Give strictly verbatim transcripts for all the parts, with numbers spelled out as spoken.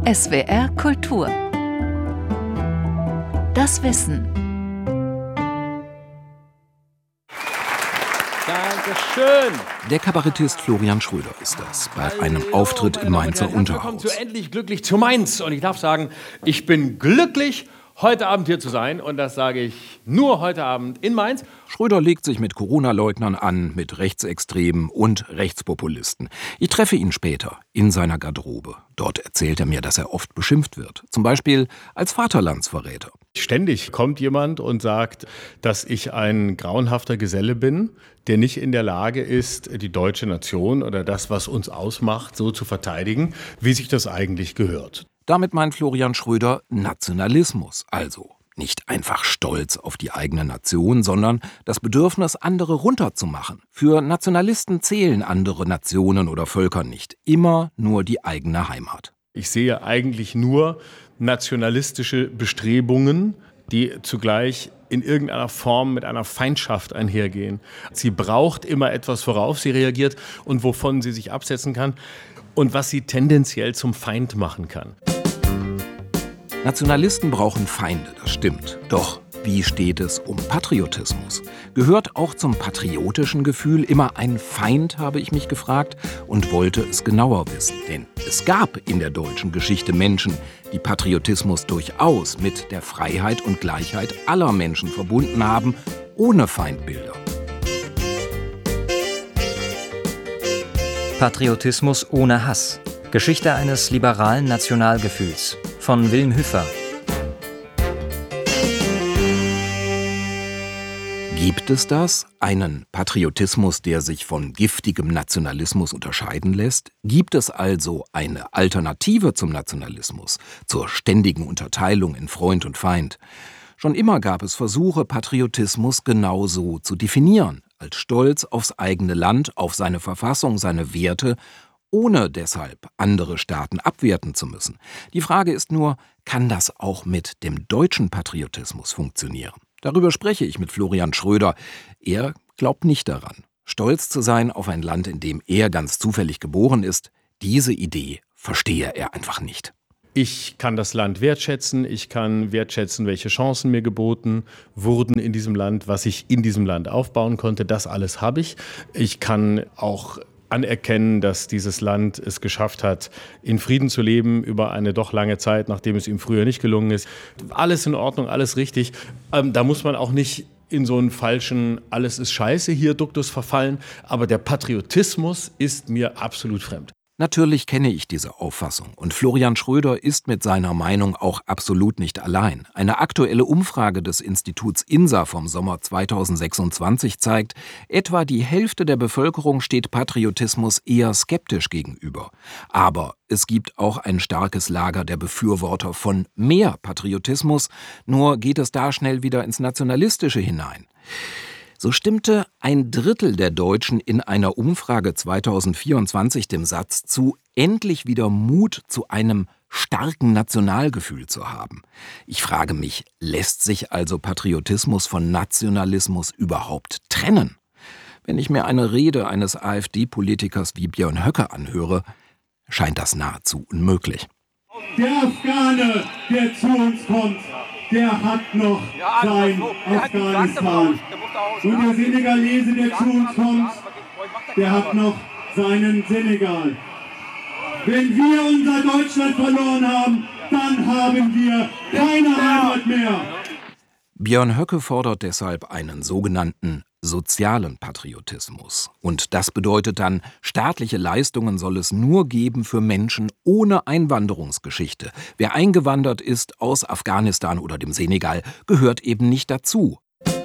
S W R Kultur. Das Wissen. Dankeschön. Der Kabarettist Florian Schröder ist das, bei einem Auftritt im Mainzer Unterhaus. Willkommen zu Endlich glücklich zu Mainz. Und ich darf sagen, ich bin glücklich, heute Abend hier zu sein. Und das sage ich nur heute Abend in Mainz. Schröder legt sich mit Corona-Leugnern an, mit Rechtsextremen und Rechtspopulisten. Ich treffe ihn später in seiner Garderobe. Dort erzählt er mir, dass er oft beschimpft wird. Zum Beispiel als Vaterlandsverräter. Ständig kommt jemand und sagt, dass ich ein grauenhafter Geselle bin, der nicht in der Lage ist, die deutsche Nation oder das, was uns ausmacht, so zu verteidigen, wie sich das eigentlich gehört. Damit meint Florian Schröder Nationalismus, also nicht einfach Stolz auf die eigene Nation, sondern das Bedürfnis, andere runterzumachen. Für Nationalisten zählen andere Nationen oder Völker nicht, immer nur die eigene Heimat. Ich sehe eigentlich nur nationalistische Bestrebungen, die zugleich in irgendeiner Form mit einer Feindschaft einhergehen. Sie braucht immer etwas, worauf sie reagiert und wovon sie sich absetzen kann und was sie tendenziell zum Feind machen kann. Nationalisten brauchen Feinde, das stimmt. Doch wie steht es um Patriotismus? Gehört auch zum patriotischen Gefühl immer ein Feind, habe ich mich gefragt und wollte es genauer wissen. Denn es gab in der deutschen Geschichte Menschen, die Patriotismus durchaus mit der Freiheit und Gleichheit aller Menschen verbunden haben, ohne Feindbilder. Patriotismus ohne Hass. Geschichte eines liberalen Nationalgefühls von Wilm Hüffer. Gibt es das? Einen Patriotismus, der sich von giftigem Nationalismus unterscheiden lässt? Gibt es also eine Alternative zum Nationalismus, zur ständigen Unterteilung in Freund und Feind? Schon immer gab es Versuche, Patriotismus genau so zu definieren, als Stolz aufs eigene Land, auf seine Verfassung, seine Werte, ohne deshalb andere Staaten abwerten zu müssen. Die Frage ist nur, kann das auch mit dem deutschen Patriotismus funktionieren? Darüber spreche ich mit Florian Schröder. Er glaubt nicht daran. Stolz zu sein auf ein Land, in dem er ganz zufällig geboren ist, diese Idee verstehe er einfach nicht. Ich kann das Land wertschätzen, ich kann wertschätzen, welche Chancen mir geboten wurden in diesem Land, was ich in diesem Land aufbauen konnte, das alles habe ich. Ich kann auch anerkennen, dass dieses Land es geschafft hat, in Frieden zu leben über eine doch lange Zeit, nachdem es ihm früher nicht gelungen ist. Alles in Ordnung, alles richtig. Ähm, da muss man auch nicht in so einen falschen Alles ist scheiße hier Duktus verfallen. Aber der Patriotismus ist mir absolut fremd. Natürlich kenne ich diese Auffassung und Florian Schröder ist mit seiner Meinung auch absolut nicht allein. Eine aktuelle Umfrage des Instituts INSA vom Sommer zweitausendsechsundzwanzig zeigt, etwa die Hälfte der Bevölkerung steht Patriotismus eher skeptisch gegenüber. Aber es gibt auch ein starkes Lager der Befürworter von mehr Patriotismus, nur geht es da schnell wieder ins Nationalistische hinein. So stimmte ein Drittel der Deutschen in einer Umfrage zweitausendvierundzwanzig dem Satz zu, endlich wieder Mut zu einem starken Nationalgefühl zu haben. Ich frage mich, lässt sich also Patriotismus von Nationalismus überhaupt trennen? Wenn ich mir eine Rede eines AfD-Politikers wie Björn Höcke anhöre, scheint das nahezu unmöglich. Der Afghane, der zu uns kommt, der hat noch sein Afghanistan. Und der Senegalese, der zu uns kommt, der hat noch seinen Senegal. Wenn wir unser Deutschland verloren haben, dann haben wir keine Heimat mehr. Björn Höcke fordert deshalb einen sogenannten sozialen Patriotismus. Und das bedeutet dann, staatliche Leistungen soll es nur geben für Menschen ohne Einwanderungsgeschichte. Wer eingewandert ist aus Afghanistan oder dem Senegal, gehört eben nicht dazu.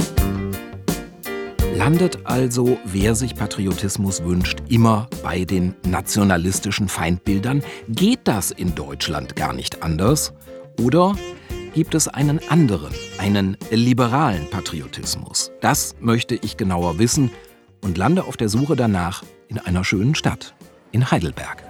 Landet also, wer sich Patriotismus wünscht, immer bei den nationalistischen Feindbildern? Geht das in Deutschland gar nicht anders? Oder gibt es einen anderen, einen liberalen Patriotismus? Das möchte ich genauer wissen und lande auf der Suche danach in einer schönen Stadt, in Heidelberg.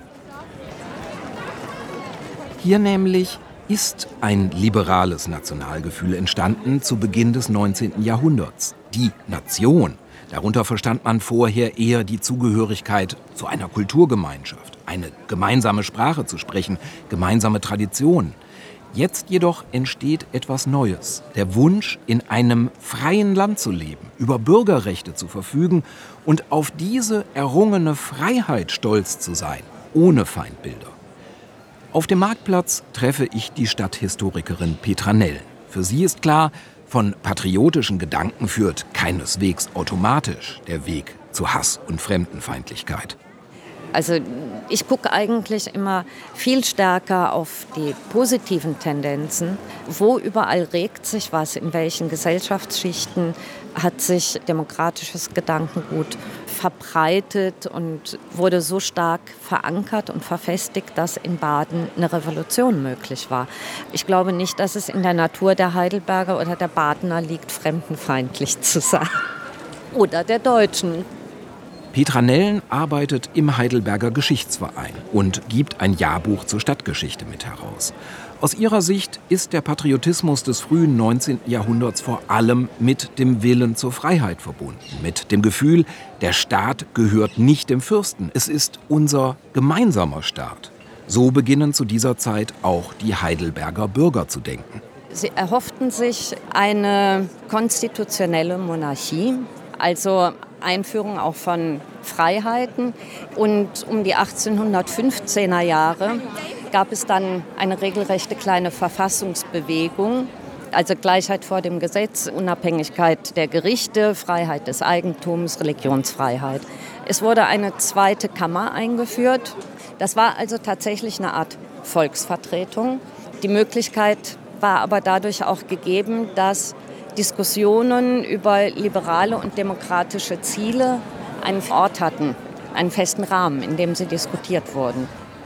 Hier nämlich ist ein liberales Nationalgefühl entstanden zu Beginn des neunzehnten Jahrhunderts. Die Nation, darunter verstand man vorher eher die Zugehörigkeit zu einer Kulturgemeinschaft, eine gemeinsame Sprache zu sprechen, gemeinsame Traditionen. Jetzt jedoch entsteht etwas Neues. Der Wunsch, in einem freien Land zu leben, über Bürgerrechte zu verfügen und auf diese errungene Freiheit stolz zu sein, ohne Feindbilder. Auf dem Marktplatz treffe ich die Stadthistorikerin Petra Nellen. Für sie ist klar, von patriotischen Gedanken führt keineswegs automatisch der Weg zu Hass und Fremdenfeindlichkeit. Also ich gucke eigentlich immer viel stärker auf die positiven Tendenzen. Wo überall regt sich was, in welchen Gesellschaftsschichten hat sich demokratisches Gedankengut verbreitet und wurde so stark verankert und verfestigt, dass in Baden eine Revolution möglich war. Ich glaube nicht, dass es in der Natur der Heidelberger oder der Badener liegt, fremdenfeindlich zu sein. Oder der Deutschen. Petra Nellen arbeitet im Heidelberger Geschichtsverein und gibt ein Jahrbuch zur Stadtgeschichte mit heraus. Aus ihrer Sicht ist der Patriotismus des frühen neunzehnten Jahrhunderts vor allem mit dem Willen zur Freiheit verbunden, mit dem Gefühl, der Staat gehört nicht dem Fürsten, es ist unser gemeinsamer Staat. So beginnen zu dieser Zeit auch die Heidelberger Bürger zu denken. Sie erhofften sich eine konstitutionelle Monarchie, also Einführung auch von Freiheiten. Und um die achtzehnhundertfünfzehner Jahre gab es dann eine regelrechte kleine Verfassungsbewegung, also Gleichheit vor dem Gesetz, Unabhängigkeit der Gerichte, Freiheit des Eigentums, Religionsfreiheit. Es wurde eine zweite Kammer eingeführt. Das war also tatsächlich eine Art Volksvertretung. Die Möglichkeit war aber dadurch auch gegeben, dass Diskussionen über liberale und demokratische Ziele einen Ort hatten, einen festen Rahmen, in dem sie diskutiert wurden.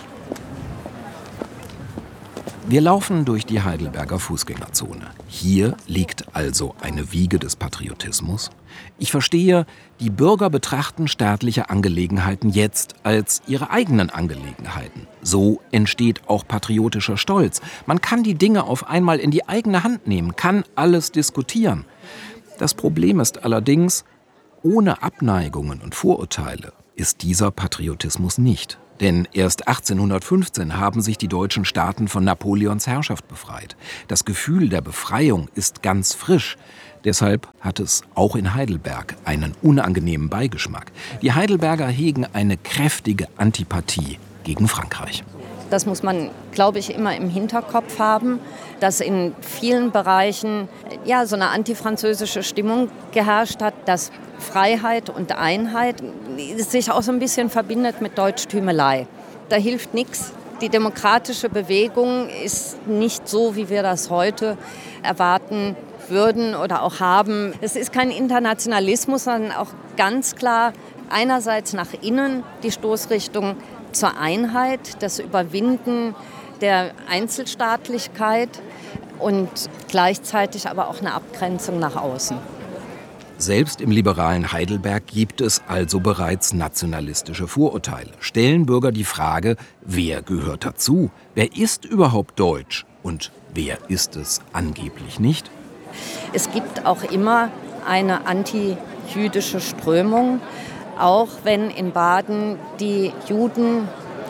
Wir laufen durch die Heidelberger Fußgängerzone. Hier liegt also eine Wiege des Patriotismus. Ich verstehe, die Bürger betrachten staatliche Angelegenheiten jetzt als ihre eigenen Angelegenheiten. So entsteht auch patriotischer Stolz. Man kann die Dinge auf einmal in die eigene Hand nehmen, kann alles diskutieren. Das Problem ist allerdings, ohne Abneigungen und Vorurteile ist dieser Patriotismus nicht. Denn erst achtzehnhundertfünfzehn haben sich die deutschen Staaten von Napoleons Herrschaft befreit. Das Gefühl der Befreiung ist ganz frisch. Deshalb hat es auch in Heidelberg einen unangenehmen Beigeschmack. Die Heidelberger hegen eine kräftige Antipathie gegen Frankreich. Das muss man, glaube ich, immer im Hinterkopf haben, dass in vielen Bereichen ja, so eine antifranzösische Stimmung geherrscht hat, dass Freiheit und Einheit sich auch so ein bisschen verbindet mit Deutschtümelei. Da hilft nichts. Die demokratische Bewegung ist nicht so, wie wir das heute erwarten würden oder auch haben. Es ist kein Internationalismus, sondern auch ganz klar einerseits nach innen die Stoßrichtung zur Einheit, das Überwinden der Einzelstaatlichkeit und gleichzeitig aber auch eine Abgrenzung nach außen. Selbst im liberalen Heidelberg gibt es also bereits nationalistische Vorurteile. Stellen Bürger die Frage, wer gehört dazu? Wer ist überhaupt deutsch? Und wer ist es angeblich nicht? Es gibt auch immer eine antijüdische Strömung, auch wenn in Baden die Juden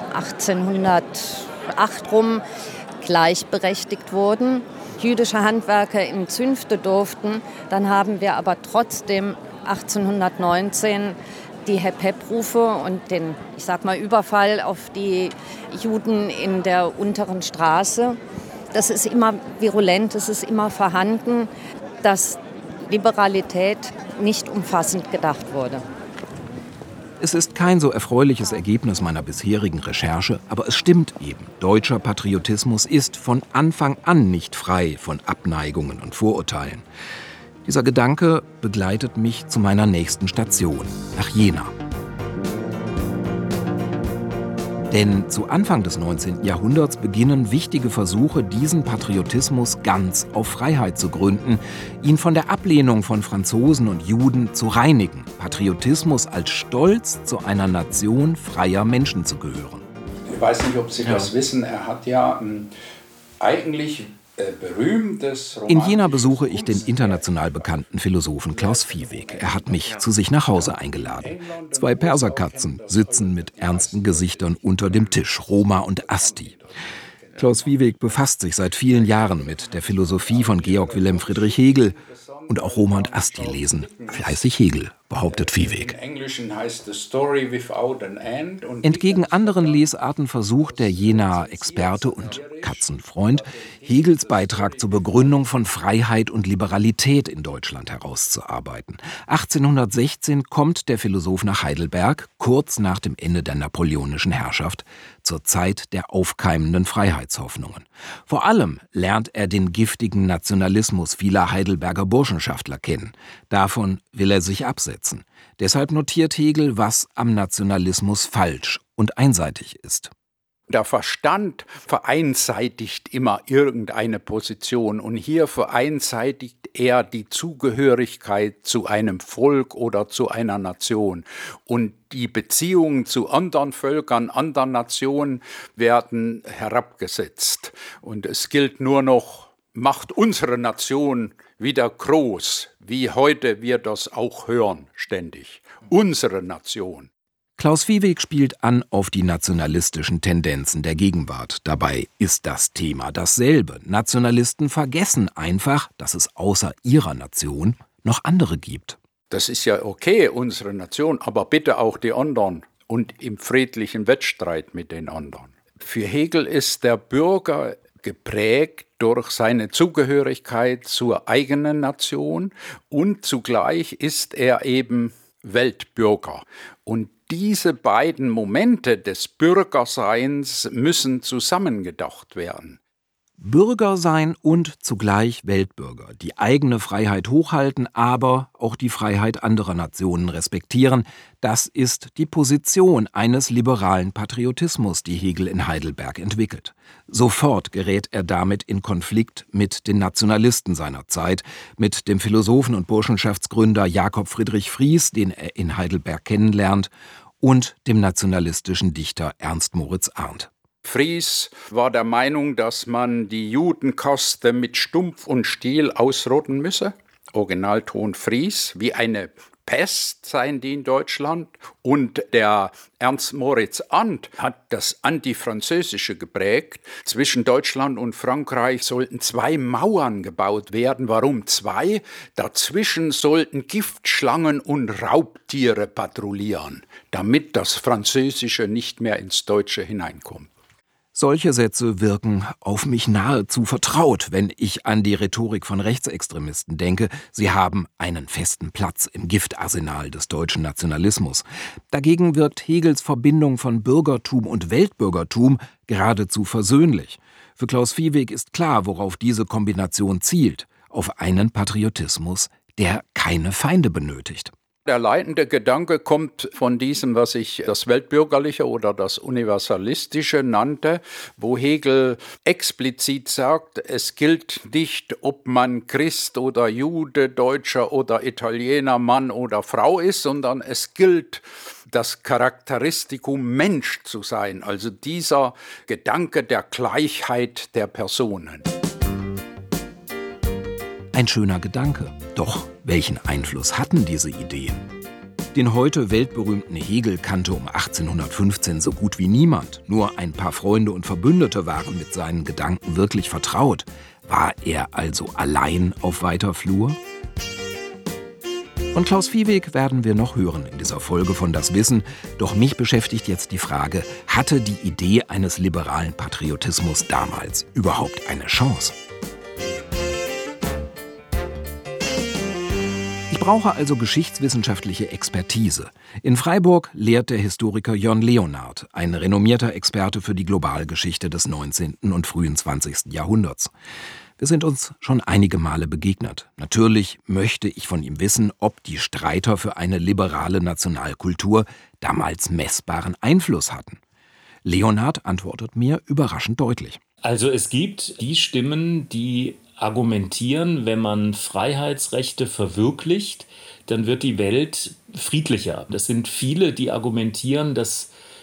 achtzehnhundertacht rum gleichberechtigt wurden. Jüdische Handwerker in Zünfte durften, dann haben wir aber trotzdem achtzehnhundertneunzehn die Hep-Hep-Rufe und den, ich sag mal, Überfall auf die Juden in der unteren Straße. Das ist immer virulent, das ist immer vorhanden, dass Liberalität nicht umfassend gedacht wurde. Es ist kein so erfreuliches Ergebnis meiner bisherigen Recherche, aber es stimmt eben. Deutscher Patriotismus ist von Anfang an nicht frei von Abneigungen und Vorurteilen. Dieser Gedanke begleitet mich zu meiner nächsten Station, nach Jena. Denn zu Anfang des neunzehnten Jahrhunderts beginnen wichtige Versuche, diesen Patriotismus ganz auf Freiheit zu gründen, ihn von der Ablehnung von Franzosen und Juden zu reinigen, Patriotismus als Stolz, zu einer Nation freier Menschen zu gehören. Ich weiß nicht, ob Sie ja. das wissen, er hat ja ähm, eigentlich In Jena besuche ich den international bekannten Philosophen Klaus Viehweg. Er hat mich zu sich nach Hause eingeladen. Zwei Perserkatzen sitzen mit ernsten Gesichtern unter dem Tisch, Roma und Asti. Klaus Viehweg befasst sich seit vielen Jahren mit der Philosophie von Georg Wilhelm Friedrich Hegel. Und auch Roma und Asti lesen fleißig Hegel, behauptet Viehweg. Entgegen anderen Lesarten versucht der Jenaer Experte und Katzenfreund, Hegels Beitrag zur Begründung von Freiheit und Liberalität in Deutschland herauszuarbeiten. achtzehnhundertsechzehn kommt der Philosoph nach Heidelberg, kurz nach dem Ende der napoleonischen Herrschaft, zur Zeit der aufkeimenden Freiheitshoffnungen. Vor allem lernt er den giftigen Nationalismus vieler Heidelberger Burschenschaftler kennen. Davon will er sich absetzen. Deshalb notiert Hegel, was am Nationalismus falsch und einseitig ist. Der Verstand vereinseitigt immer irgendeine Position und hier vereinseitigt er die Zugehörigkeit zu einem Volk oder zu einer Nation. Und die Beziehungen zu anderen Völkern, anderen Nationen werden herabgesetzt. Und es gilt nur noch, macht unsere Nation wieder groß, wie heute wir das auch hören ständig. Unsere Nation. Klaus Viehweg spielt an auf die nationalistischen Tendenzen der Gegenwart. Dabei ist das Thema dasselbe. Nationalisten vergessen einfach, dass es außer ihrer Nation noch andere gibt. Das ist ja okay, unsere Nation, aber bitte auch die anderen und im friedlichen Wettstreit mit den anderen. Für Hegel ist der Bürger geprägt durch seine Zugehörigkeit zur eigenen Nation und zugleich ist er eben Weltbürger. Und diese beiden Momente des Bürgerseins müssen zusammengedacht werden. Bürger sein und zugleich Weltbürger, die eigene Freiheit hochhalten, aber auch die Freiheit anderer Nationen respektieren, das ist die Position eines liberalen Patriotismus, die Hegel in Heidelberg entwickelt. Sofort gerät er damit in Konflikt mit den Nationalisten seiner Zeit, mit dem Philosophen und Burschenschaftsgründer Jakob Friedrich Fries, den er in Heidelberg kennenlernt, und dem nationalistischen Dichter Ernst Moritz Arndt. Fries war der Meinung, dass man die Judenkaste mit Stumpf und Stiel ausrotten müsse. Originalton Fries, wie eine Pest seien die in Deutschland. Und der Ernst Moritz Arndt hat das Antifranzösische geprägt. Zwischen Deutschland und Frankreich sollten zwei Mauern gebaut werden. Warum zwei? Dazwischen sollten Giftschlangen und Raubtiere patrouillieren, damit das Französische nicht mehr ins Deutsche hineinkommt. Solche Sätze wirken auf mich nahezu vertraut, wenn ich an die Rhetorik von Rechtsextremisten denke. Sie haben einen festen Platz im Giftarsenal des deutschen Nationalismus. Dagegen wirkt Hegels Verbindung von Bürgertum und Weltbürgertum geradezu versöhnlich. Für Klaus Viehweg ist klar, worauf diese Kombination zielt: auf einen Patriotismus, der keine Feinde benötigt. Der leitende Gedanke kommt von diesem, was ich das Weltbürgerliche oder das Universalistische nannte, wo Hegel explizit sagt, es gilt nicht, ob man Christ oder Jude, Deutscher oder Italiener, Mann oder Frau ist, sondern es gilt, das Charakteristikum Mensch zu sein, also dieser Gedanke der Gleichheit der Personen. Ein schöner Gedanke. Doch welchen Einfluss hatten diese Ideen? Den heute weltberühmten Hegel kannte um achtzehnhundertfünfzehn so gut wie niemand. Nur ein paar Freunde und Verbündete waren mit seinen Gedanken wirklich vertraut. War er also allein auf weiter Flur? Von Klaus Viehweg werden wir noch hören in dieser Folge von Das Wissen. Doch mich beschäftigt jetzt die Frage, hatte die Idee eines liberalen Patriotismus damals überhaupt eine Chance? Ich brauche also geschichtswissenschaftliche Expertise. In Freiburg lehrt der Historiker Jörn Leonhard, ein renommierter Experte für die Globalgeschichte des neunzehnten und frühen zwanzigsten Jahrhunderts. Wir sind uns schon einige Male begegnet. Natürlich möchte ich von ihm wissen, ob die Streiter für eine liberale Nationalkultur damals messbaren Einfluss hatten. Leonhard antwortet mir überraschend deutlich. Also es gibt die Stimmen, die argumentieren, wenn man Freiheitsrechte verwirklicht, dann wird die Welt friedlicher. Das sind viele, die argumentieren, dass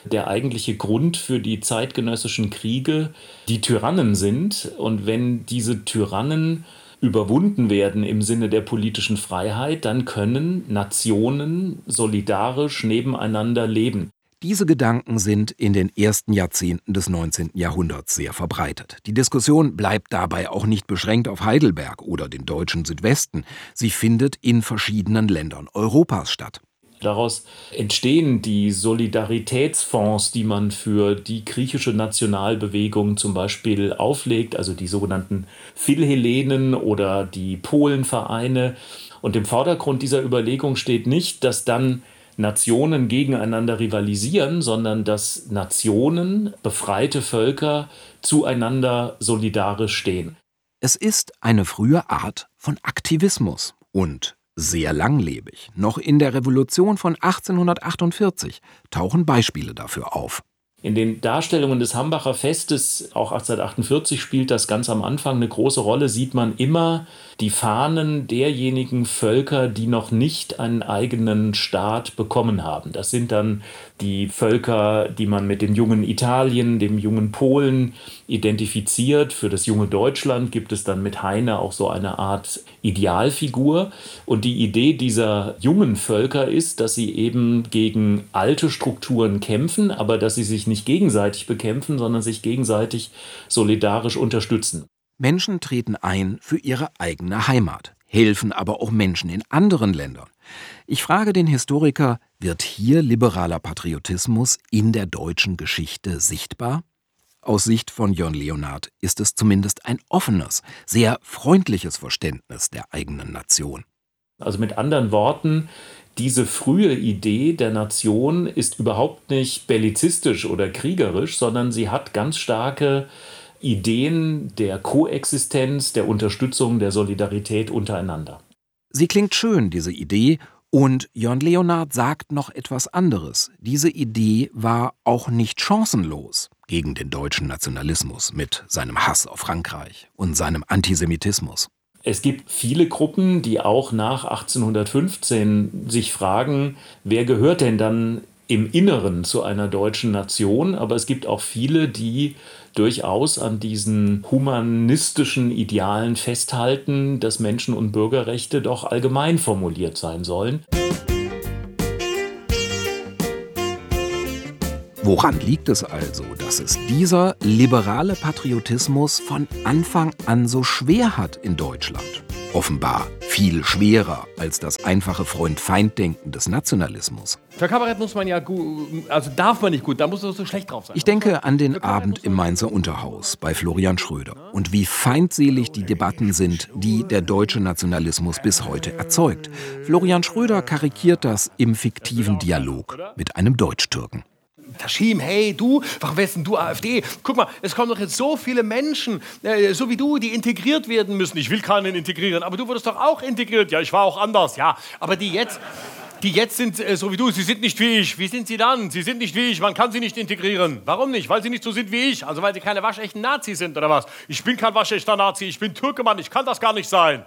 der eigentliche Grund für die zeitgenössischen Kriege die Tyrannen sind. Und wenn diese Tyrannen überwunden werden im Sinne der politischen Freiheit, dann können Nationen solidarisch nebeneinander leben. Diese Gedanken sind in den ersten Jahrzehnten des neunzehnten Jahrhunderts sehr verbreitet. Die Diskussion bleibt dabei auch nicht beschränkt auf Heidelberg oder den deutschen Südwesten. Sie findet in verschiedenen Ländern Europas statt. Daraus entstehen die Solidaritätsfonds, die man für die griechische Nationalbewegung zum Beispiel auflegt, also die sogenannten Philhellenen oder die Polenvereine. Und im Vordergrund dieser Überlegung steht nicht, dass dann Nationen gegeneinander rivalisieren, sondern dass Nationen, befreite Völker, zueinander solidarisch stehen. Es ist eine frühe Art von Aktivismus und sehr langlebig. Noch in der Revolution von achtzehnhundertachtundvierzig tauchen Beispiele dafür auf. In den Darstellungen des Hambacher Festes, auch achtzehnhundertachtundvierzig spielt das ganz am Anfang eine große Rolle, sieht man immer die Fahnen derjenigen Völker, die noch nicht einen eigenen Staat bekommen haben. Das sind dann die Völker, die man mit dem jungen Italien, dem jungen Polen identifiziert. Für das junge Deutschland gibt es dann mit Heine auch so eine Art Idealfigur. Und die Idee dieser jungen Völker ist, dass sie eben gegen alte Strukturen kämpfen, aber dass sie sich nicht gegenseitig bekämpfen, sondern sich gegenseitig solidarisch unterstützen. Menschen treten ein für ihre eigene Heimat, helfen aber auch Menschen in anderen Ländern. Ich frage den Historiker, wird hier liberaler Patriotismus in der deutschen Geschichte sichtbar? Aus Sicht von Jörn Leonhard ist es zumindest ein offenes, sehr freundliches Verständnis der eigenen Nation. Also mit anderen Worten, diese frühe Idee der Nation ist überhaupt nicht bellizistisch oder kriegerisch, sondern sie hat ganz starke Ideen der Koexistenz, der Unterstützung, der Solidarität untereinander. Sie klingt schön, diese Idee, und Jörn Leonhard sagt noch etwas anderes. Diese Idee war auch nicht chancenlos gegen den deutschen Nationalismus mit seinem Hass auf Frankreich und seinem Antisemitismus. Es gibt viele Gruppen, die auch nach achtzehnhundertfünfzehn sich fragen, wer gehört denn dann im Inneren zu einer deutschen Nation? Aber es gibt auch viele, die durchaus an diesen humanistischen Idealen festhalten, dass Menschen- und Bürgerrechte doch allgemein formuliert sein sollen. Woran liegt es also, dass es dieser liberale Patriotismus von Anfang an so schwer hat in Deutschland? Offenbar viel schwerer als das einfache Freund-Feind-Denken des Nationalismus. Für Kabarett muss man ja gut, also darf man nicht gut, da muss man so schlecht drauf sein. Ich denke an den Abend im Mainzer Unterhaus bei Florian Schröder und wie feindselig die Debatten sind, die der deutsche Nationalismus bis heute erzeugt. Florian Schröder karikiert das im fiktiven Dialog mit einem Deutsch-Türken. Taschim, hey, du, warum wärst denn du AfD? Guck mal, es kommen doch jetzt so viele Menschen, äh, so wie du, die integriert werden müssen. Ich will keinen integrieren, aber du wurdest doch auch integriert. Ja, ich war auch anders, ja. Aber die jetzt, die jetzt sind äh, so wie du, sie sind nicht wie ich. Wie sind sie dann? Sie sind nicht wie ich, man kann sie nicht integrieren. Warum nicht? Weil sie nicht so sind wie ich. Also weil sie keine waschechten Nazis sind, oder was? Ich bin kein waschechter Nazi, ich bin Türke, Mann, ich kann das gar nicht sein.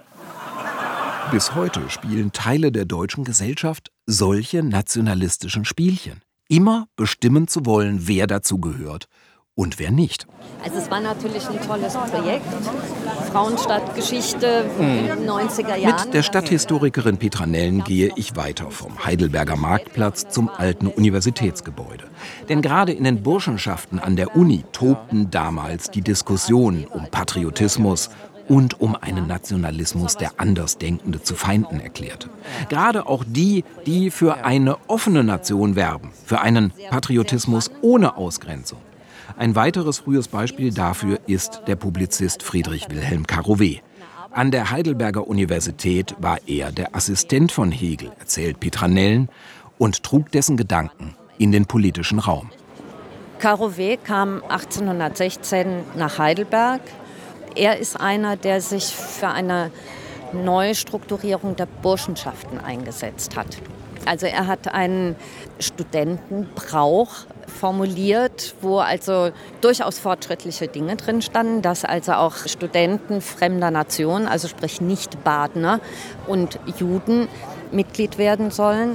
Bis heute spielen Teile der deutschen Gesellschaft solche nationalistischen Spielchen. Immer bestimmen zu wollen, wer dazu gehört und wer nicht. Also es war natürlich ein tolles Projekt, Frauenstadtgeschichte in den neunziger Jahren. Mit der Stadthistorikerin Petra Nellen gehe ich weiter vom Heidelberger Marktplatz zum alten Universitätsgebäude. Denn gerade in den Burschenschaften an der Uni tobten damals die Diskussionen um Patriotismus und um einen Nationalismus, der Andersdenkende zu Feinden erklärte. Gerade auch die, die für eine offene Nation werben, für einen Patriotismus ohne Ausgrenzung. Ein weiteres frühes Beispiel dafür ist der Publizist Friedrich Wilhelm Carouet. An der Heidelberger Universität war er der Assistent von Hegel, erzählt Petra Nellen, und trug dessen Gedanken in den politischen Raum. Carouet kam achtzehnhundertsechzehn nach Heidelberg. Er ist einer, der sich für eine Neustrukturierung der Burschenschaften eingesetzt hat. Also er hat einen Studentenbrauch formuliert, wo also durchaus fortschrittliche Dinge drin standen, dass also auch Studenten fremder Nationen, also sprich Nicht-Badener und Juden, Mitglied werden sollen.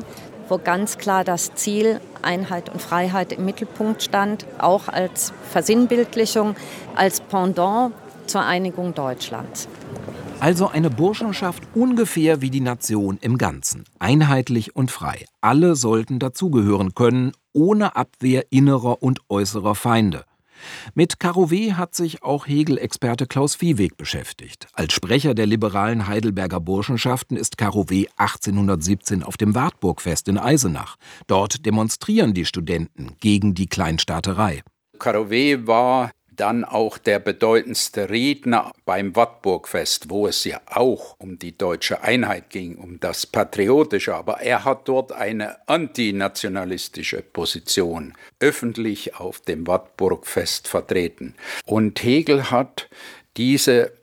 wo ganz klar das Ziel Einheit und Freiheit im Mittelpunkt stand, auch als Versinnbildlichung, als Pendant zur Einigung Deutschlands. Also eine Burschenschaft ungefähr wie die Nation im Ganzen, einheitlich und frei. Alle sollten dazugehören können, ohne Abwehr innerer und äußerer Feinde. Mit Karouvé hat sich auch Hegel-Experte Klaus Viehweg beschäftigt. Als Sprecher der liberalen Heidelberger Burschenschaften ist Karouvé achtzehnhundertsiebzehn auf dem Wartburgfest in Eisenach. Dort demonstrieren die Studenten gegen die Kleinstaaterei. Karouvé war dann auch der bedeutendste Redner beim Wartburgfest, wo es ja auch um die deutsche Einheit ging, um das Patriotische. Aber er hat dort eine antinationalistische Position öffentlich auf dem Wartburgfest vertreten. Und Hegel hat diese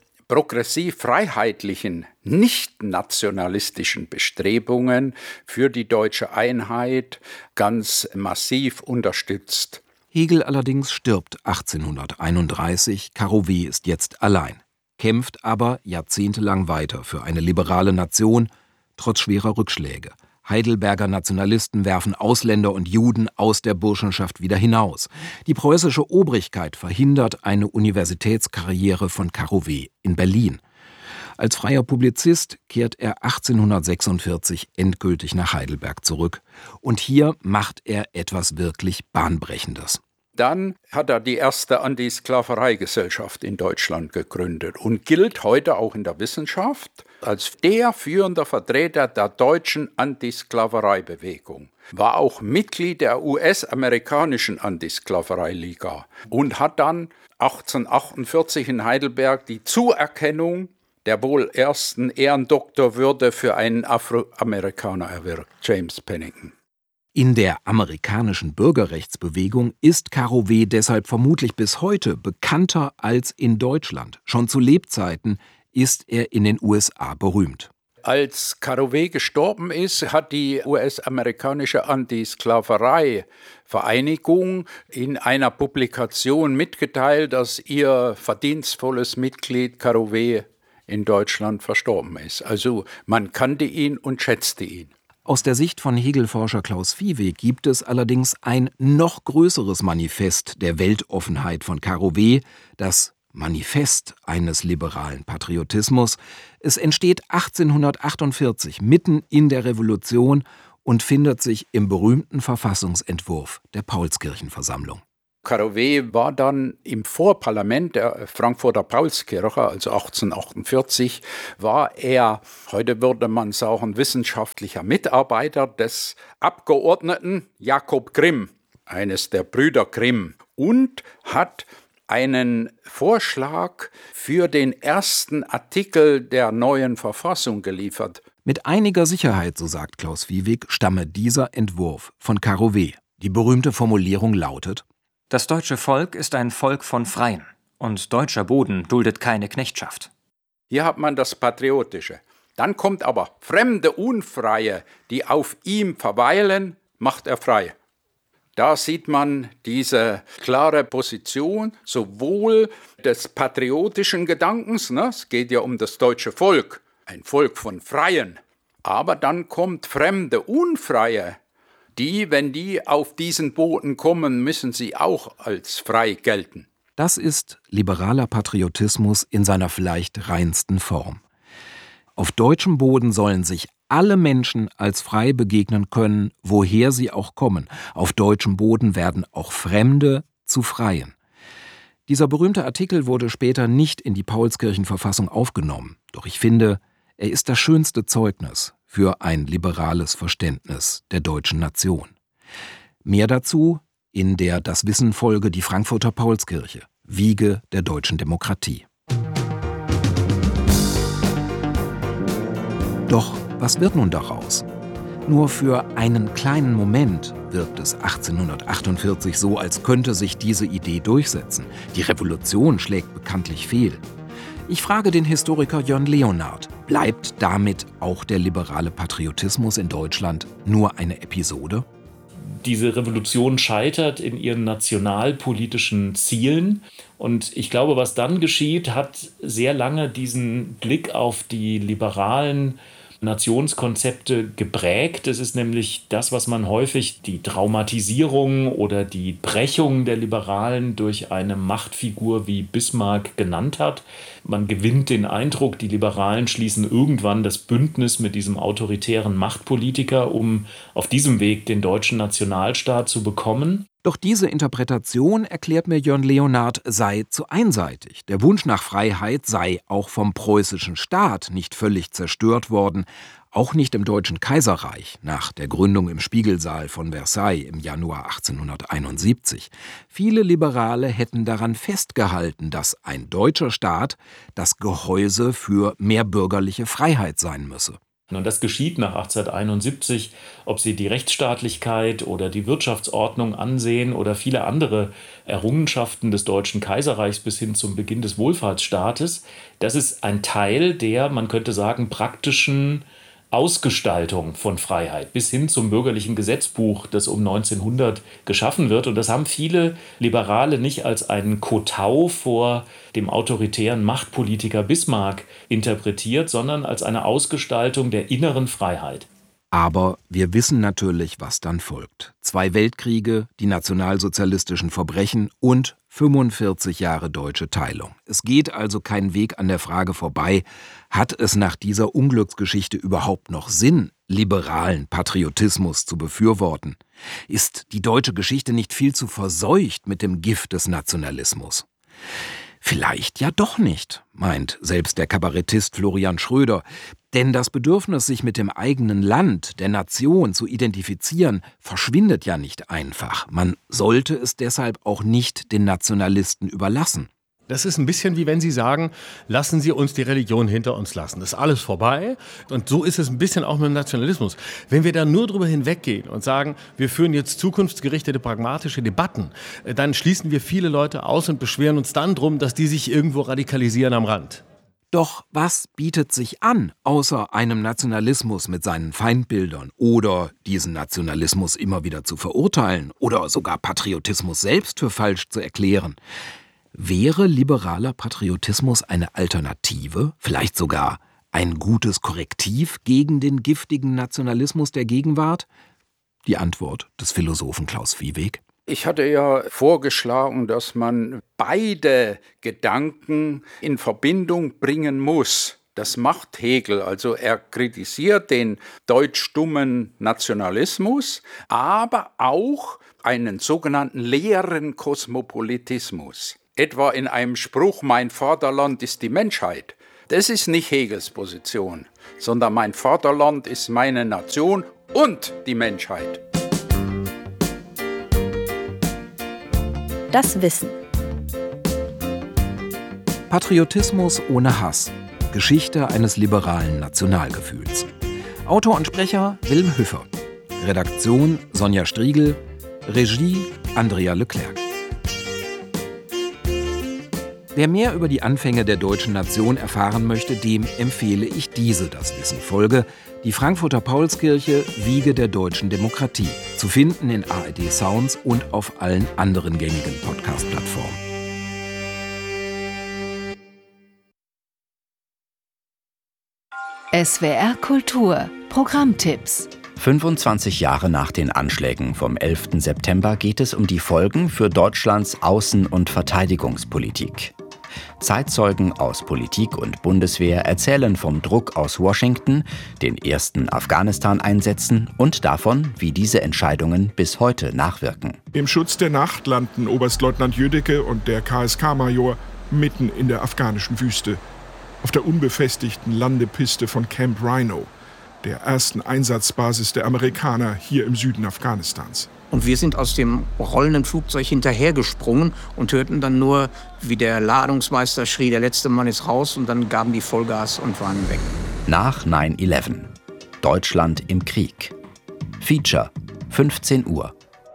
progressiv-freiheitlichen, nicht-nationalistischen Bestrebungen für die deutsche Einheit ganz massiv unterstützt. Hegel allerdings stirbt achtzehnhunderteinunddreißig, Karouvé ist jetzt allein, kämpft aber jahrzehntelang weiter für eine liberale Nation, trotz schwerer Rückschläge. Heidelberger Nationalisten werfen Ausländer und Juden aus der Burschenschaft wieder hinaus. Die preußische Obrigkeit verhindert eine Universitätskarriere von Karouvé in Berlin. Als freier Publizist kehrt er achtzehnhundertsechsundvierzig endgültig nach Heidelberg zurück. Und hier macht er etwas wirklich Bahnbrechendes. Dann hat er die erste Antisklavereigesellschaft in Deutschland gegründet und gilt heute auch in der Wissenschaft als der führende Vertreter der deutschen Antisklavereibewegung. War auch Mitglied der U S-amerikanischen Antisklavereiliga und hat dann achtzehnhundertachtundvierzig in Heidelberg die Zuerkennung der wohl ersten Ehrendoktorwürde für einen Afroamerikaner erwirkt, James Pennington. In der amerikanischen Bürgerrechtsbewegung ist Karouvé deshalb vermutlich bis heute bekannter als in Deutschland. Schon zu Lebzeiten ist er in den U S A berühmt. Als Karouvé gestorben ist, hat die U S-amerikanische Antisklaverei-Vereinigung in einer Publikation mitgeteilt, dass ihr verdienstvolles Mitglied Karouvé in Deutschland verstorben ist. Also man kannte ihn und schätzte ihn. Aus der Sicht von Hegel-Forscher Klaus Viehweg gibt es allerdings ein noch größeres Manifest der Weltoffenheit von Karouvé, das Manifest eines liberalen Patriotismus. Es entsteht achtzehnhundertachtundvierzig, mitten in der Revolution, und findet sich im berühmten Verfassungsentwurf der Paulskirchenversammlung. Karouvé war dann im Vorparlament der Frankfurter Paulskirche, also achtzehnhundertachtundvierzig, war er, heute würde man sagen, wissenschaftlicher Mitarbeiter des Abgeordneten Jakob Grimm, eines der Brüder Grimm, und hat einen Vorschlag für den ersten Artikel der neuen Verfassung geliefert. Mit einiger Sicherheit, so sagt Klaus Viehweg, stamme dieser Entwurf von Karouvé. Die berühmte Formulierung lautet: Das deutsche Volk ist ein Volk von Freien, und deutscher Boden duldet keine Knechtschaft. Hier hat man das Patriotische. Dann kommt aber fremde Unfreie, die auf ihm verweilen, macht er frei. Da sieht man diese klare Position sowohl des patriotischen Gedankens, ne? Es geht ja um das deutsche Volk, ein Volk von Freien. Aber dann kommt fremde Unfreie, die, wenn die auf diesen Boden kommen, müssen sie auch als frei gelten. Das ist liberaler Patriotismus in seiner vielleicht reinsten Form. Auf deutschem Boden sollen sich alle Menschen als frei begegnen können, woher sie auch kommen. Auf deutschem Boden werden auch Fremde zu Freien. Dieser berühmte Artikel wurde später nicht in die Paulskirchenverfassung aufgenommen. Doch ich finde, er ist das schönste Zeugnis für ein liberales Verständnis der deutschen Nation. Mehr dazu in der Das Wissen Folge Die Frankfurter Paulskirche, Wiege der deutschen Demokratie. Doch was wird nun daraus? Nur für einen kleinen Moment wirkt es achtzehnhundertachtundvierzig so, als könnte sich diese Idee durchsetzen. Die Revolution schlägt bekanntlich fehl. Ich frage den Historiker Jörn Leonhard, bleibt damit auch der liberale Patriotismus in Deutschland nur eine Episode? Diese Revolution scheitert in ihren nationalpolitischen Zielen. Und ich glaube, was dann geschieht, hat sehr lange diesen Blick auf die liberalen Nationskonzepte geprägt. Es ist nämlich das, was man häufig die Traumatisierung oder die Brechung der Liberalen durch eine Machtfigur wie Bismarck genannt hat. Man gewinnt den Eindruck, die Liberalen schließen irgendwann das Bündnis mit diesem autoritären Machtpolitiker, um auf diesem Weg den deutschen Nationalstaat zu bekommen. Doch diese Interpretation, erklärt mir Jörn Leonhard, sei zu einseitig. Der Wunsch nach Freiheit sei auch vom preußischen Staat nicht völlig zerstört worden, auch nicht im Deutschen Kaiserreich nach der Gründung im Spiegelsaal von Versailles im Januar achtzehnhunderteinundsiebzig. Viele Liberale hätten daran festgehalten, dass ein deutscher Staat das Gehäuse für mehr bürgerliche Freiheit sein müsse. Und das geschieht nach achtzehnhunderteinundsiebzig, ob Sie die Rechtsstaatlichkeit oder die Wirtschaftsordnung ansehen oder viele andere Errungenschaften des Deutschen Kaiserreichs bis hin zum Beginn des Wohlfahrtsstaates. Das ist ein Teil der, man könnte sagen, praktischen Ausgestaltung von Freiheit bis hin zum bürgerlichen Gesetzbuch, das um neunzehnhundert geschaffen wird. Und das haben viele Liberale nicht als einen Kotau vor dem autoritären Machtpolitiker Bismarck interpretiert, sondern als eine Ausgestaltung der inneren Freiheit. Aber wir wissen natürlich, was dann folgt. Zwei Weltkriege, die nationalsozialistischen Verbrechen und fünfundvierzig Jahre deutsche Teilung. Es geht also kein Weg an der Frage vorbei, hat es nach dieser Unglücksgeschichte überhaupt noch Sinn, liberalen Patriotismus zu befürworten? Ist die deutsche Geschichte nicht viel zu verseucht mit dem Gift des Nationalismus? Vielleicht ja doch nicht, meint selbst der Kabarettist Florian Schröder. Denn das Bedürfnis, sich mit dem eigenen Land, der Nation zu identifizieren, verschwindet ja nicht einfach. Man sollte es deshalb auch nicht den Nationalisten überlassen. Das ist ein bisschen wie wenn Sie sagen, lassen Sie uns die Religion hinter uns lassen. Das ist alles vorbei. Und so ist es ein bisschen auch mit dem Nationalismus. Wenn wir da nur drüber hinweggehen und sagen, wir führen jetzt zukunftsgerichtete, pragmatische Debatten, dann schließen wir viele Leute aus und beschweren uns dann drum, dass die sich irgendwo radikalisieren am Rand. Doch was bietet sich an, außer einem Nationalismus mit seinen Feindbildern oder diesen Nationalismus immer wieder zu verurteilen oder sogar Patriotismus selbst für falsch zu erklären? Wäre liberaler Patriotismus eine Alternative, vielleicht sogar ein gutes Korrektiv gegen den giftigen Nationalismus der Gegenwart? Die Antwort des Philosophen Klaus Viehweg. Ich hatte ja vorgeschlagen, dass man beide Gedanken in Verbindung bringen muss. Das macht Hegel, also er kritisiert den deutschstummen Nationalismus, aber auch einen sogenannten leeren Kosmopolitismus. Etwa in einem Spruch, mein Vaterland ist die Menschheit. Das ist nicht Hegels Position, sondern mein Vaterland ist meine Nation und die Menschheit. Das Wissen. Patriotismus ohne Hass. Geschichte eines liberalen Nationalgefühls. Autor und Sprecher Wilm Hüffer. Redaktion Sonja Striegel. Regie Andrea Leclerc. Wer mehr über die Anfänge der deutschen Nation erfahren möchte, dem empfehle ich diese Das Wissen Folge, die Frankfurter Paulskirche, Wiege der deutschen Demokratie, zu finden in A R D Sounds und auf allen anderen gängigen Podcast-Plattformen. S W R Kultur Programmtipps. fünfundzwanzig Jahre nach den Anschlägen vom elften September geht es um die Folgen für Deutschlands Außen- und Verteidigungspolitik. Zeitzeugen aus Politik und Bundeswehr erzählen vom Druck aus Washington, den ersten Afghanistan-Einsätzen und davon, wie diese Entscheidungen bis heute nachwirken. Im Schutz der Nacht landen Oberstleutnant Jödecke und der K S K-Major mitten in der afghanischen Wüste, auf der unbefestigten Landepiste von Camp Rhino, der ersten Einsatzbasis der Amerikaner hier im Süden Afghanistans. Und wir sind aus dem rollenden Flugzeug hinterhergesprungen und hörten dann nur, wie der Ladungsmeister schrie, der letzte Mann ist raus, und dann gaben die Vollgas und waren weg. Nach neun elf. Deutschland im Krieg. Feature, fünfzehn Uhr.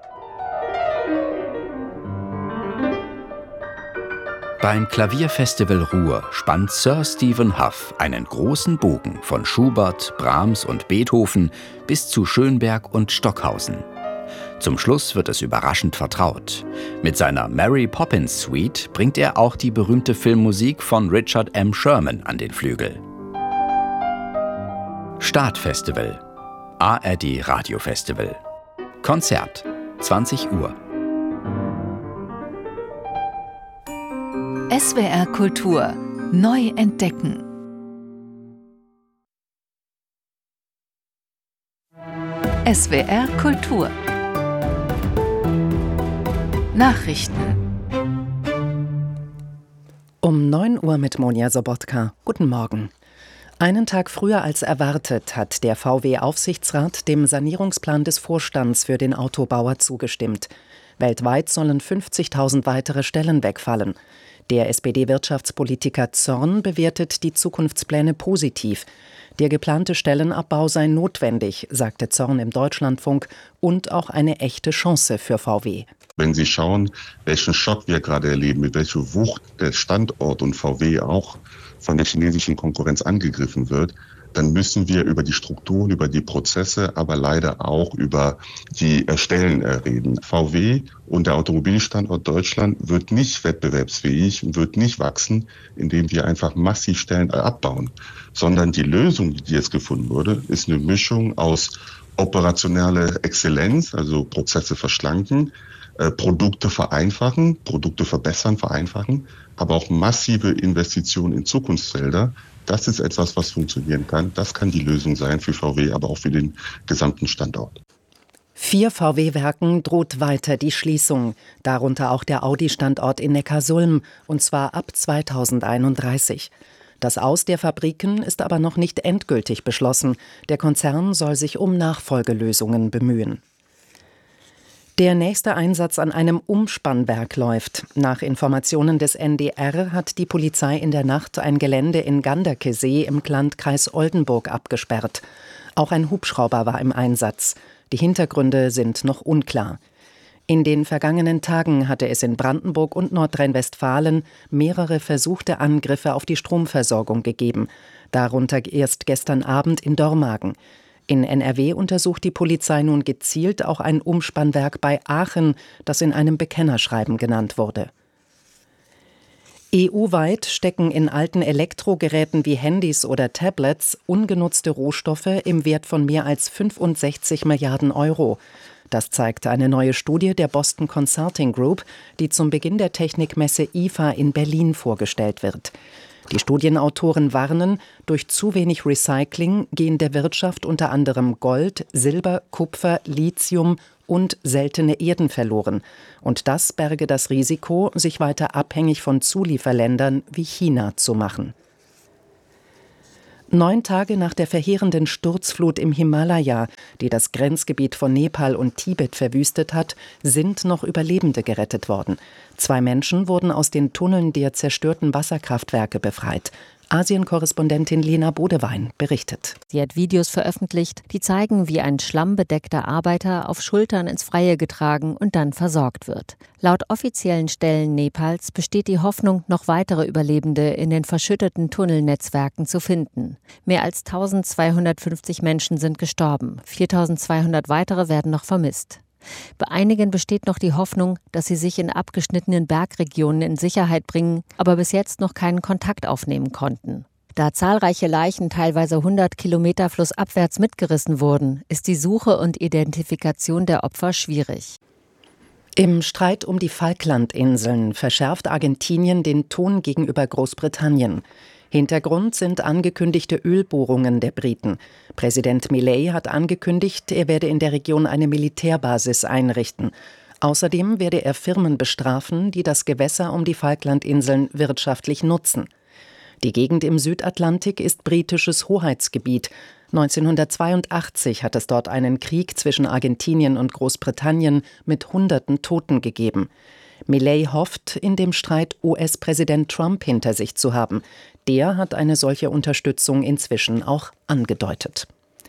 Beim Klavierfestival Ruhr spannt Sir Stephen Hough einen großen Bogen von Schubert, Brahms und Beethoven bis zu Schönberg und Stockhausen. Zum Schluss wird es überraschend vertraut. Mit seiner Mary Poppins Suite bringt er auch die berühmte Filmmusik von Richard M. Sherman an den Flügel. Startfestival. A R D Radiofestival. Konzert. zwanzig Uhr. S W R Kultur neu entdecken. S W R Kultur. Nachrichten. Um neun Uhr mit Monja Sobotka. Guten Morgen. Einen Tag früher als erwartet hat der V W-Aufsichtsrat dem Sanierungsplan des Vorstands für den Autobauer zugestimmt. Weltweit sollen fünfzigtausend weitere Stellen wegfallen. Der S P D-Wirtschaftspolitiker Zorn bewertet die Zukunftspläne positiv. Der geplante Stellenabbau sei notwendig, sagte Zorn im Deutschlandfunk, und auch eine echte Chance für V W. Wenn Sie schauen, welchen Schock wir gerade erleben, mit welcher Wucht der Standort und V W auch von der chinesischen Konkurrenz angegriffen wird, dann müssen wir über die Strukturen, über die Prozesse, aber leider auch über die Stellen reden. V W und der Automobilstandort Deutschland wird nicht wettbewerbsfähig und wird nicht wachsen, indem wir einfach massiv Stellen abbauen, sondern die Lösung, die jetzt gefunden wurde, ist eine Mischung aus operationeller Exzellenz, also Prozesse verschlanken, Produkte vereinfachen, Produkte verbessern, vereinfachen, aber auch massive Investitionen in Zukunftsfelder. Das ist etwas, was funktionieren kann. Das kann die Lösung sein für V W, aber auch für den gesamten Standort. Vier V W-Werken droht weiter die Schließung, darunter auch der Audi-Standort in Neckarsulm, und zwar ab zweitausendeinunddreißig. Das Aus der Fabriken ist aber noch nicht endgültig beschlossen. Der Konzern soll sich um Nachfolgelösungen bemühen. Der nächste Einsatz an einem Umspannwerk läuft. Nach Informationen des N D R hat die Polizei in der Nacht ein Gelände in Ganderkesee im Landkreis Oldenburg abgesperrt. Auch ein Hubschrauber war im Einsatz. Die Hintergründe sind noch unklar. In den vergangenen Tagen hatte es in Brandenburg und Nordrhein-Westfalen mehrere versuchte Angriffe auf die Stromversorgung gegeben. Darunter erst gestern Abend in Dormagen. In N R W untersucht die Polizei nun gezielt auch ein Umspannwerk bei Aachen, das in einem Bekennerschreiben genannt wurde. E U-weit stecken in alten Elektrogeräten wie Handys oder Tablets ungenutzte Rohstoffe im Wert von mehr als fünfundsechzig Milliarden Euro. Das zeigt eine neue Studie der Boston Consulting Group, die zum Beginn der Technikmesse I F A in Berlin vorgestellt wird. Die Studienautoren warnen, durch zu wenig Recycling gehen der Wirtschaft unter anderem Gold, Silber, Kupfer, Lithium und seltene Erden verloren. Und das berge das Risiko, sich weiter abhängig von Zulieferländern wie China zu machen. Neun Tage nach der verheerenden Sturzflut im Himalaya, die das Grenzgebiet von Nepal und Tibet verwüstet hat, sind noch Überlebende gerettet worden. Zwei Menschen wurden aus den Tunneln der zerstörten Wasserkraftwerke befreit. Asien-Korrespondentin Lena Bodewein berichtet. Sie hat Videos veröffentlicht, die zeigen, wie ein schlammbedeckter Arbeiter auf Schultern ins Freie getragen und dann versorgt wird. Laut offiziellen Stellen Nepals besteht die Hoffnung, noch weitere Überlebende in den verschütteten Tunnelnetzwerken zu finden. Mehr als eintausendzweihundertfünfzig Menschen sind gestorben, viertausendzweihundert weitere werden noch vermisst. Bei einigen besteht noch die Hoffnung, dass sie sich in abgeschnittenen Bergregionen in Sicherheit bringen, aber bis jetzt noch keinen Kontakt aufnehmen konnten. Da zahlreiche Leichen teilweise hundert Kilometer flussabwärts mitgerissen wurden, ist die Suche und Identifikation der Opfer schwierig. Im Streit um die Falklandinseln verschärft Argentinien den Ton gegenüber Großbritannien. Hintergrund sind angekündigte Ölbohrungen der Briten. Präsident Milei hat angekündigt, er werde in der Region eine Militärbasis einrichten. Außerdem werde er Firmen bestrafen, die das Gewässer um die Falklandinseln wirtschaftlich nutzen. Die Gegend im Südatlantik ist britisches Hoheitsgebiet. neunzehnhundertzweiundachtzig hat es dort einen Krieg zwischen Argentinien und Großbritannien mit Hunderten Toten gegeben. Milei hofft, in dem Streit U S-Präsident Trump hinter sich zu haben. Der hat eine solche Unterstützung inzwischen auch angedeutet.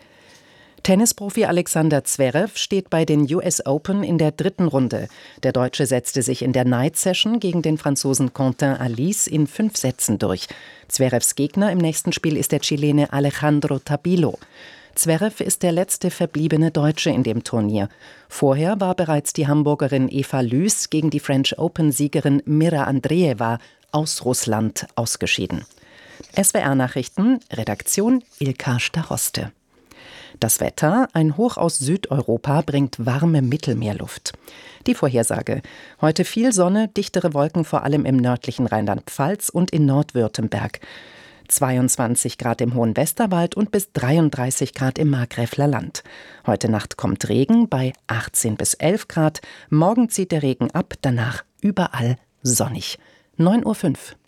Tennisprofi Alexander Zverev steht bei den U S Open in der dritten Runde. Der Deutsche setzte sich in der Night Session gegen den Franzosen Quentin Alice in fünf Sätzen durch. Zverevs Gegner im nächsten Spiel ist der Chilene Alejandro Tabilo. Zverev ist der letzte verbliebene Deutsche in dem Turnier. Vorher war bereits die Hamburgerin Eva Lüß gegen die French Open-Siegerin Mira Andreeva aus Russland ausgeschieden. S W R-Nachrichten, Redaktion Ilka Staroste. Das Wetter, ein Hoch aus Südeuropa bringt warme Mittelmeerluft. Die Vorhersage: Heute viel Sonne, dichtere Wolken vor allem im nördlichen Rheinland-Pfalz und in Nordwürttemberg. zweiundzwanzig Grad im Hohen Westerwald und bis dreiunddreißig Grad im Markgräfler Land. Heute Nacht kommt Regen bei achtzehn bis elf Grad. Morgen zieht der Regen ab, danach überall sonnig. neun Uhr fünf.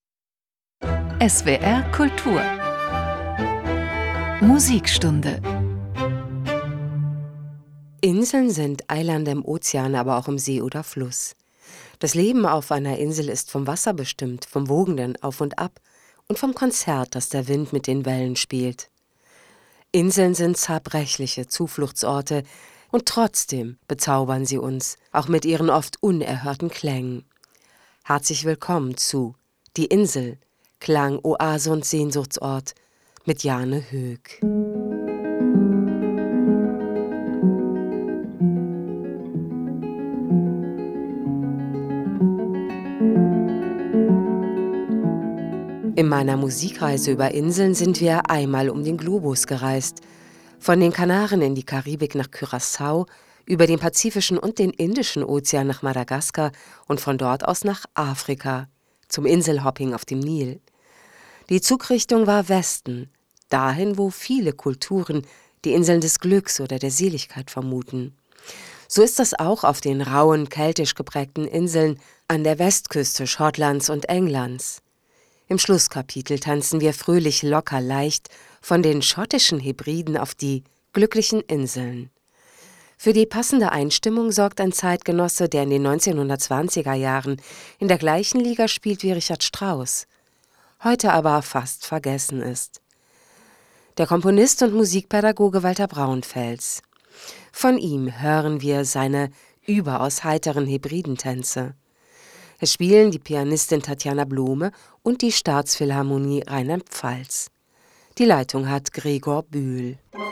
S W R Kultur Musikstunde. Inseln sind Eilande im Ozean, aber auch im See oder Fluss. Das Leben auf einer Insel ist vom Wasser bestimmt, vom wogenden Auf und Ab und vom Konzert, das der Wind mit den Wellen spielt. Inseln sind zerbrechliche Zufluchtsorte und trotzdem bezaubern sie uns, auch mit ihren oft unerhörten Klängen. Herzlich willkommen zu Die Insel, Klang, Oase und Sehnsuchtsort mit Jane Höök. In meiner Musikreise über Inseln sind wir einmal um den Globus gereist. Von den Kanaren in die Karibik nach Curaçao, über den Pazifischen und den Indischen Ozean nach Madagaskar und von dort aus nach Afrika, zum Inselhopping auf dem Nil. Die Zugrichtung war Westen, dahin, wo viele Kulturen die Inseln des Glücks oder der Seligkeit vermuten. So ist das auch auf den rauen, keltisch geprägten Inseln an der Westküste Schottlands und Englands. Im Schlusskapitel tanzen wir fröhlich locker leicht von den schottischen Hebriden auf die glücklichen Inseln. Für die passende Einstimmung sorgt ein Zeitgenosse, der in den neunzehnhundertzwanziger Jahren in der gleichen Liga spielt wie Richard Strauss, heute aber fast vergessen ist. Der Komponist und Musikpädagoge Walter Braunfels. Von ihm hören wir seine überaus heiteren Hebridentänze. Es spielen die Pianistin Tatjana Blome und die Staatsphilharmonie Rheinland-Pfalz. Die Leitung hat Gregor Bühl.